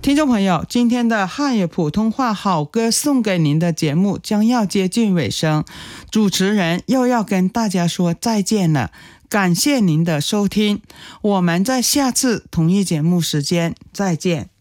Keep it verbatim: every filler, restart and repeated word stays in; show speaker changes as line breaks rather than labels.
听众朋友，今天的汉语普通话好歌送给您的节目将要接近尾声，主持人又要跟大家说再见了，感谢您的收听，我们在下次同一节目时间再见。